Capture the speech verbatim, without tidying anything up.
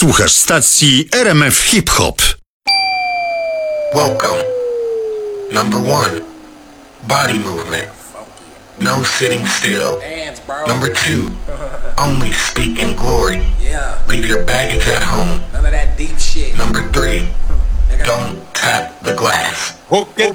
Słuchasz stacji R M F Hip Hop. Welcome. Number one, body movement. No sitting still. Number two, only speak in glory. Leave your baggage at home. None of that deep shit. Number three, don't tap the glass.